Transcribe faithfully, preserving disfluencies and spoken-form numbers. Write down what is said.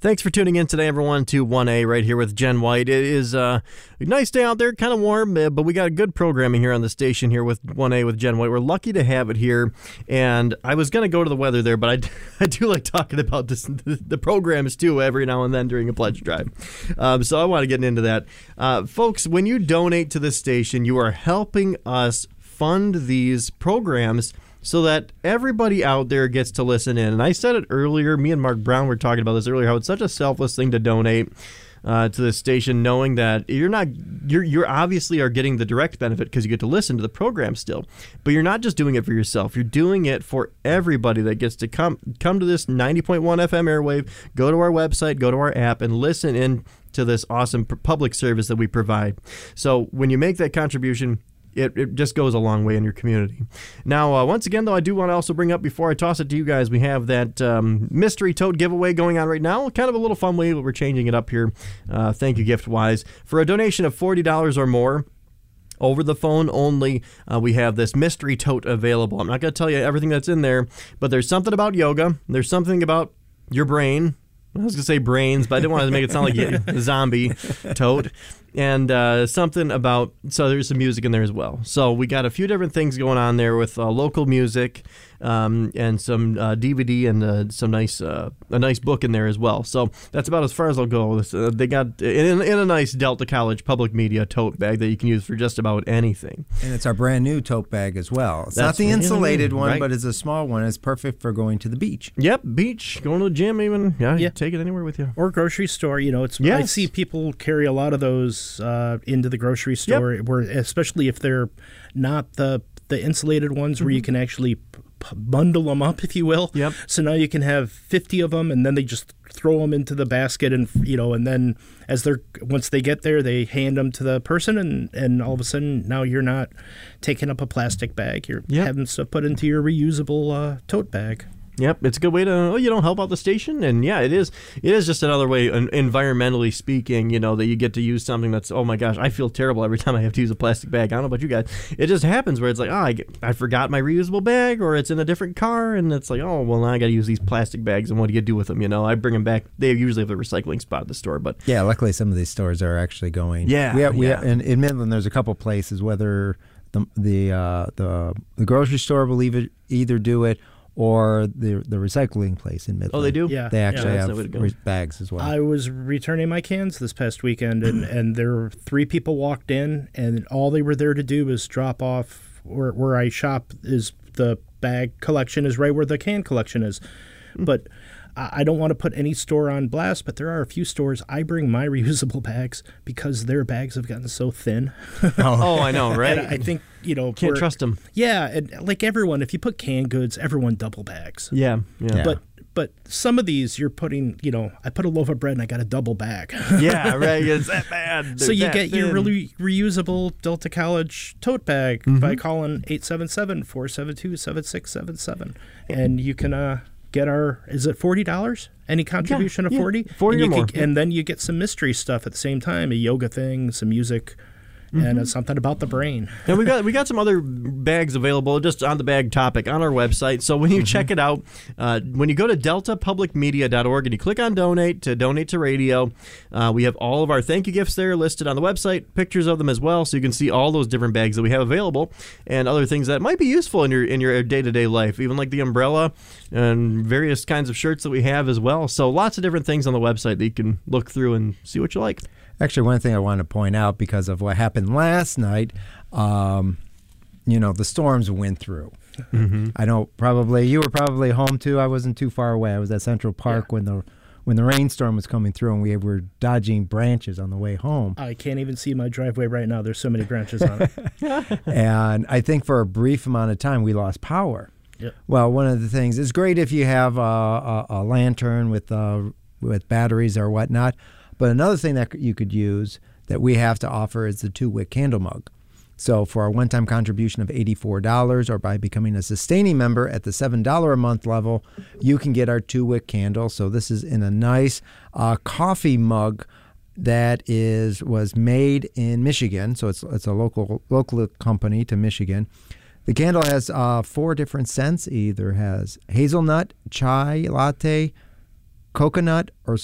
Thanks for tuning in today, everyone, to one A right here with Jen White. It is uh, a nice day out there, kind of warm, but we got good programming here on the station here with one A with Jen White. We're lucky to have it here, and I was going to go to the weather there, but I, I do like talking about this, the, the programs, too, every now and then during a pledge drive. Um, so I want to get into that. Uh, folks, when you donate to this station, you are helping us fund these programs so that everybody out there gets to listen in. And I said it earlier, me and Mark Brown were talking about this earlier, how it's such a selfless thing to donate uh, to this station, knowing that you're not, you're, you're obviously are getting the direct benefit because you get to listen to the program still, but you're not just doing it for yourself. You're doing it for everybody that gets to come, come to this ninety point one F M airwave, go to our website, go to our app, and listen in to this awesome public service that we provide. So when you make that contribution, It, it just goes a long way in your community. Now, uh, once again, though, I do want to also bring up, before I toss it to you guys, we have that um, mystery tote giveaway going on right now. Kind of a little fun way, but we're changing it up here, uh, thank you gift-wise. For a donation of forty dollars or more, over the phone only, uh, we have this mystery tote available. I'm not going to tell you everything that's in there, but there's something about yoga. There's something about your brain. I was going to say brains, but I didn't want to make it sound like a zombie tote. And uh, something about, so there's some music in there as well. So we got a few different things going on there with uh, local music um, and some uh, D V D and uh, some nice uh, a nice book in there as well. So that's about as far as I'll go. Uh, they got in, in a nice Delta College public media tote bag that you can use for just about anything. And it's our brand new tote bag as well. It's That's not the insulated right. one, Right. but it's a small one. It's perfect for going to the beach. Yep, beach, going to the gym even. Yeah, Yeah. you take it anywhere with you. Or grocery store, you know, it's. Yes. I see people carry a lot of those uh, into the grocery store, Yep. where especially if they're not the the insulated ones, mm-hmm. where you can actually p- p- bundle them up, if you will. Yep. So now you can have fifty of them, and then they just throw them into the basket, and you know, and then as they're once they get there, they hand them to the person, and, and all of a sudden now you're not taking up a plastic bag. You're Yep. having stuff put into your reusable uh, tote bag. Yep, it's a good way to, you know, help out the station. And yeah, it is it is just another way, environmentally speaking, you know, that you get to use something that's, oh my gosh, I feel terrible every time I have to use a plastic bag. I don't know about you guys. It just happens where it's like, oh, I, get, I forgot my reusable bag, or it's in a different car, and it's like, oh, well, now I got to use these plastic bags, and what do you do with them? You know, I bring them back. They usually have a recycling spot at the store, but Yeah, luckily some of these stores are actually going. Yeah, we have, we yeah. have, in, in Midland, there's a couple places, whether the the uh, the, the grocery store will either, either do it, or the the recycling place in Midland. Oh, they do? Yeah. They actually Yeah, that's the way to have go. re- bags as well. I was returning my cans this past weekend, and, and there were three people walked in, and all they were there to do was drop off where, where I shop. Is the bag collection is right where the can collection is. But I I don't want to put any store on blast, but there are a few stores I bring my reusable bags because their bags have gotten so thin. Oh, I know, right? And I think, you know, Can't we're- trust them. Yeah, and like everyone, if you put canned goods, everyone double bags. Yeah, yeah. Yeah. But but some of these you're putting, you know, I put a loaf of bread and I got a double bag. Yeah, right. It's that bad. So They're you that get your thin. really reusable Delta College tote bag Mm-hmm. by calling eight seven seven, four seven two, seven six seven seven. And you can uh, get our, is it forty dollars? Any contribution Yeah, of yeah, forty? forty and or you more. Can, and then you get some mystery stuff at the same time, a yoga thing, some music, Mm-hmm. and uh, something about the brain. And we got we got some other bags available just on the bag topic on our website. So when you check it out, uh, when you go to delta public media dot org and you click on donate to donate to radio, uh, we have all of our thank you gifts there listed on the website, pictures of them as well, so you can see all those different bags that we have available and other things that might be useful in your in your day-to-day life, even like the umbrella and various kinds of shirts that we have as well. So lots of different things on the website that you can look through and see what you like. Actually, one thing I want to point out because of what happened last night, um, you know, the storms went through. Mm-hmm. I know probably you were probably home too. I wasn't too far away. I was at Central Park Yeah. when the when the rainstorm was coming through, and we were dodging branches on the way home. I can't even see my driveway right now. There's so many branches on it. And I think for a brief amount of time, we lost power. Yep. Well, one of the things, it's great if you have a, a, a lantern with uh, with batteries or whatnot, but another thing that you could use that we have to offer is the two-wick candle mug. So for a one-time contribution of eighty-four dollars or by becoming a sustaining member at the seven dollars a month level, you can get our two-wick candle. So this is in a nice uh, coffee mug that is was made in Michigan. So it's it's a local local company to Michigan. The candle has uh, four different scents. It either has hazelnut, chai latte, coconut, or